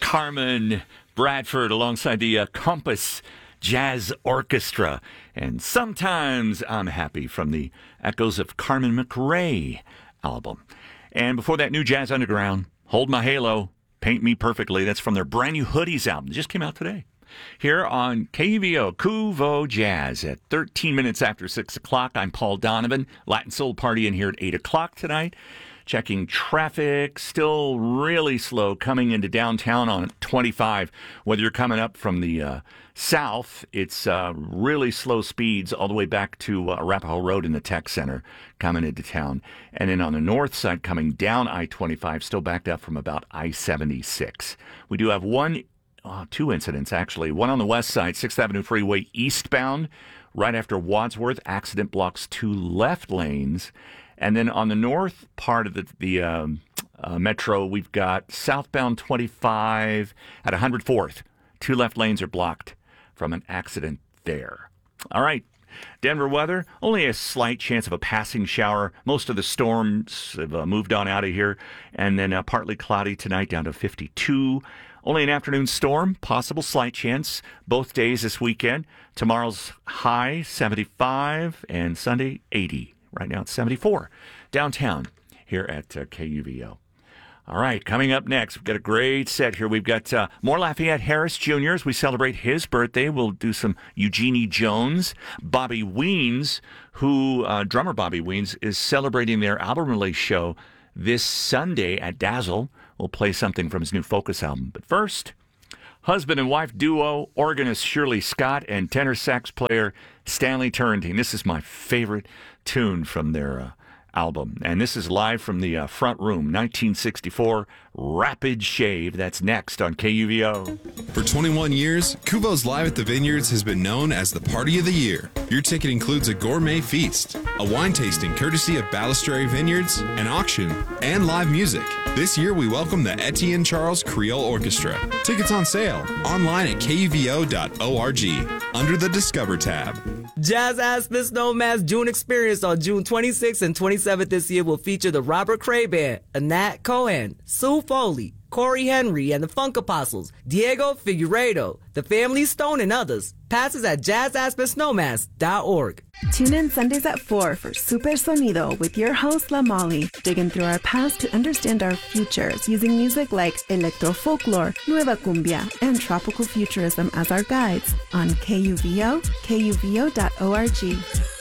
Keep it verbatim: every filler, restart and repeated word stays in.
Carmen Bradford alongside the uh, Compass Jazz Orchestra. And Sometimes I'm Happy from the Echoes of Carmen McRae album. And before that, New Jazz Underground, Hold My Halo, Paint Me Perfectly. That's from their brand new Hoodies album. It just came out today. Here on K U V O, Kuvo Jazz at thirteen minutes after six o'clock. I'm Paul Donovan. Latin Soul Party in here at eight o'clock tonight. Checking traffic, still really slow coming into downtown on twenty-five. Whether you're coming up from the uh, south, it's uh, really slow speeds all the way back to uh, Arapahoe Road in the Tech Center coming into town. And then on the north side coming down I twenty-five, still backed up from about I seventy-six. We do have one, uh, two incidents actually. One on the west side, sixth Avenue Freeway eastbound, right after Wadsworth. Accident blocks two left lanes. And then on the north part of the, the um, uh, metro, we've got southbound twenty-five at one hundred fourth. Two left lanes are blocked from an accident there. All right. Denver weather, only a slight chance of a passing shower. Most of the storms have uh, moved on out of here. And then uh, partly cloudy tonight down to fifty-two. Only an afternoon storm, possible slight chance both days this weekend. Tomorrow's high, seventy-five, and Sunday, eighty. Right now it's seventy-four downtown here at uh, K U V O. All right, coming up next, we've got a great set here. We've got uh, more Lafayette Harris Junior as we celebrate his birthday. We'll do some Eugenie Jones. Bobby Weens, who, uh, drummer Bobby Weens, is celebrating their album release show this Sunday at Dazzle. We'll play something from his new Focus album. But first, husband and wife duo, organist Shirley Scott and tenor sax player Stanley Turrentine. This is my favorite tune from their uh, album. And this is live from the uh, front room, nineteen sixty-four, Rapid Shave. That's next on K U V O. For twenty-one years, Kuvo's Live at the Vineyards has been known as the party of the year. Your ticket includes a gourmet feast, a wine tasting courtesy of Balistrary Vineyards, an auction, and live music. This year, we welcome the Etienne Charles Creole Orchestra. Tickets on sale online at K U V O dot org under the Discover tab. Jazz Aspen Snowmass June Experience on June twenty-sixth and twenty-seventh this year will feature the Robert Cray Band, Anat Cohen, Sue Foley, Corey Henry and the Funk Apostles, Diego Figueiredo, the Family Stone, and others. Passes at jazz aspen snowmass dot org. Tune in Sundays at four for Super Sonido with your host, La Molly, digging through our past to understand our futures using music like electro folklore, nueva cumbia, and tropical futurism as our guides on K U V O, K U V O dot org.